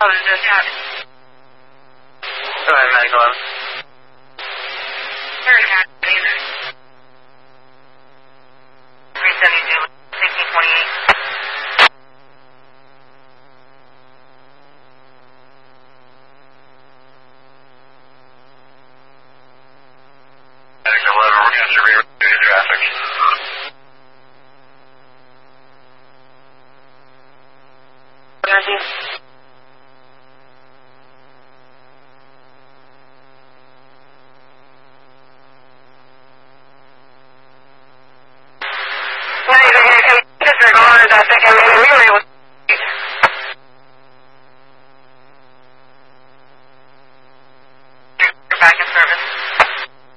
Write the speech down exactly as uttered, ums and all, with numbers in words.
Oh, there's no doubt. Go ahead, medical eleven. Very happy. three seventy-two, sixteen twenty-eight. Medical eleven, we're going to reroute traffic. Jersey.